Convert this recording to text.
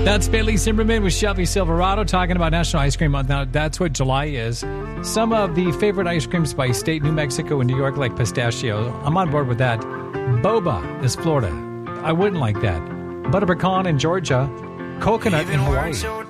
That's Bailey Zimmerman with Shelby Silverado talking about National Ice Cream Month. Now, that's what July is. Some of the favorite ice creams by state, New Mexico and New York, like pistachio. I'm on board with that. Boba is Florida. I wouldn't like that. Butter pecan in Georgia. Coconut in Hawaii.